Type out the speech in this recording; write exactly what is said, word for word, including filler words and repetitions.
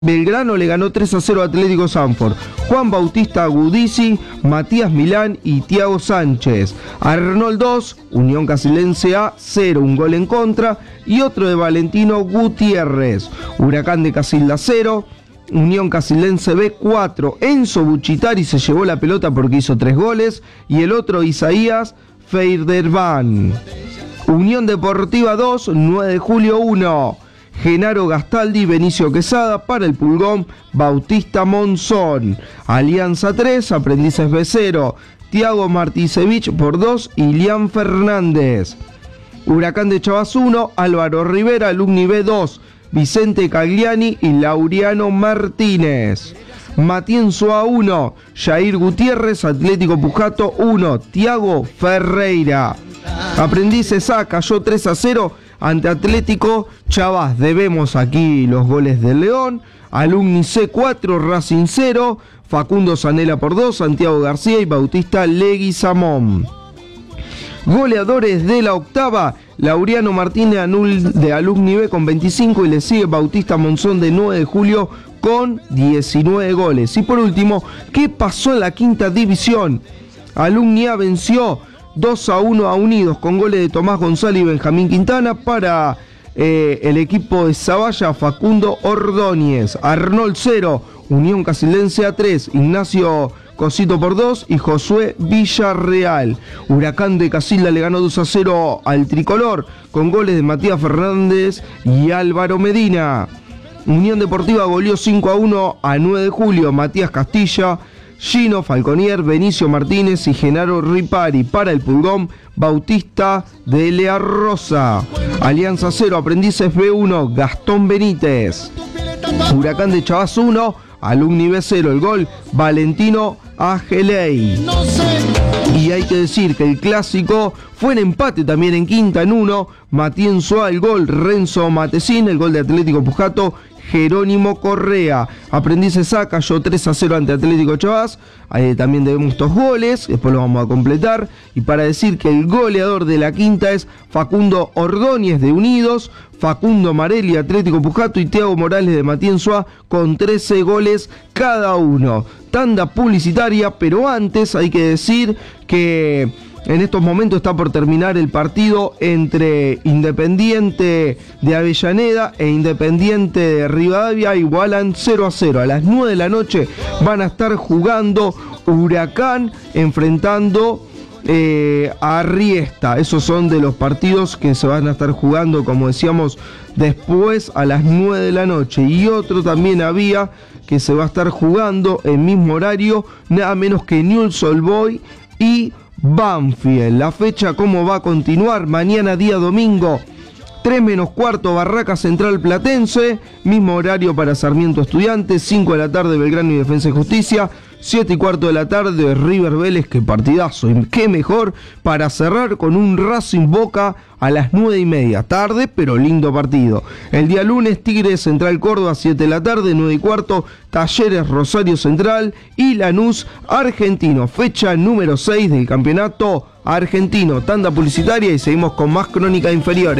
Belgrano le ganó tres a cero a Atlético Sanford. Juan Bautista Gudisi, Matías Milán y Tiago Sánchez. Arnold dos, Unión Casilense A cero, un gol en contra. Y otro de Valentino Gutiérrez. Huracán de Casilda cero, Unión Casilense B cuatro. Enzo Buchitari se llevó la pelota porque hizo tres goles. Y el otro Isaías Feiderban. Unión Deportiva dos, nueve de julio uno. Genaro Gastaldi, Benicio Quesada. Para el Pulgón, Bautista Monzón. Alianza tres, Aprendices B cero. Tiago Martisevich por dos y Lian Fernández. Huracán de Chavas uno, Álvaro Rivera. Alumni B dos, Vicente Cagliani y Laureano Martínez. Matienzo A uno, Jair Gutiérrez. Atlético Pujato uno, Tiago Ferreira. Aprendices A cayó tres a cero ante Atlético Chavas. Debemos aquí los goles del León. Alumni C cuatro, Racing cero. Facundo Zanella por dos, Santiago García y Bautista Leguizamón. Goleadores de la octava, Laureano Martínez de Alumni B con veinticinco y le sigue Bautista Monzón de nueve de julio con diecinueve goles. Y por último, ¿qué pasó en la quinta división? Alumni A venció dos a uno a Unidos con goles de Tomás González y Benjamín Quintana. Para eh, el equipo de Zavalla, Facundo Ordóñez. Arnold cero, Unión Casilense A tres, Ignacio Cosito por dos y Josué Villarreal. Huracán de Casilda le ganó dos a cero al Tricolor con goles de Matías Fernández y Álvaro Medina. Unión Deportiva goleó cinco a uno a nueve de julio, Matías Castilla, Gino Falconier, Benicio Martínez y Genaro Ripari. Para el Pulgón, Bautista de Lea Rosa. Alianza cero, Aprendices B uno, Gastón Benítez. Huracán de Chavas uno, Alumni B cero, el gol Valentino Ageley. Y hay que decir que el clásico fue en empate también en quinta en uno. Matienzo A, el gol Renzo Matesín, el gol de Atlético Pujato Jerónimo Correa. Aprendices A cayó tres a cero ante Atlético Chavas. Ahí también debemos estos goles, después los vamos a completar. Y para decir que el goleador de la quinta es Facundo Ordóñez de Unidos, Facundo Marelli, Atlético Pujato, y Thiago Morales de Matienzo A con trece goles cada uno. Tanda publicitaria, pero antes hay que decir que en estos momentos está por terminar el partido entre Independiente de Avellaneda e Independiente de Rivadavia. Igualan cero a cero. A las nueve de la noche van a estar jugando Huracán enfrentando eh, a Riesta. Esos son de los partidos que se van a estar jugando, como decíamos, después a las nueve de la noche. Y otro también había que se va a estar jugando en mismo horario, nada menos que Newell's Old Boys y Banfield. La fecha cómo va a continuar: mañana día domingo, tres menos cuarto, Barraca Central Platense, mismo horario para Sarmiento Estudiantes, cinco de la tarde Belgrano y Defensa y Justicia, siete y cuarto de la tarde River Vélez. Qué partidazo, y qué mejor para cerrar con un Racing Boca a las nueve y media, tarde pero lindo partido. El día lunes Tigres Central Córdoba, siete de la tarde, nueve y cuarto, Talleres Rosario Central y Lanús Argentino, fecha número seis del campeonato argentino. Tanda publicitaria y seguimos con más Crónica Inferiores.